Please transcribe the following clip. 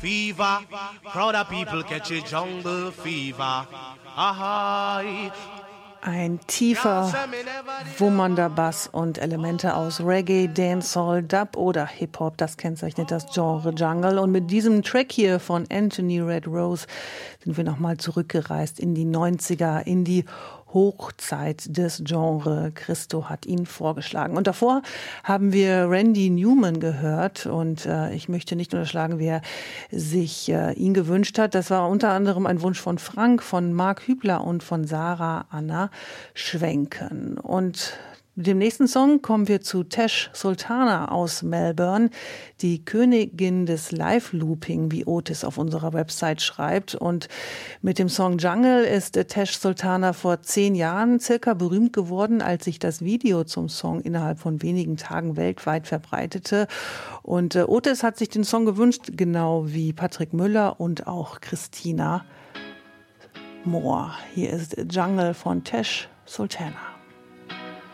fever. Crowd of people catch a jungle fever. Ahai. Ein tiefer, wummernder Bass und Elemente aus Reggae, Dancehall, Dub oder Hip-Hop, das kennzeichnet das Genre Jungle. Und mit diesem Track hier von Anthony Red Rose sind wir nochmal zurückgereist in die 90er, in die Hochzeit des Genres. Christo hat ihn vorgeschlagen. Und davor haben wir Randy Newman gehört. Und ich möchte nicht unterschlagen, wer sich ihn gewünscht hat. Das war unter anderem ein Wunsch von Frank, von Marc Hübler und von Sarah Anna Schwenken. Und mit dem nächsten Song kommen wir zu Tash Sultana aus Melbourne, die Königin des Live-Looping, wie Otis auf unserer Website schreibt. Und mit dem Song Jungle ist Tash Sultana vor 10 Jahren circa berühmt geworden, als sich das Video zum Song innerhalb von wenigen Tagen weltweit verbreitete. Und Otis hat sich den Song gewünscht, genau wie Patrick Müller und auch Christina Moore. Hier ist Jungle von Tash Sultana.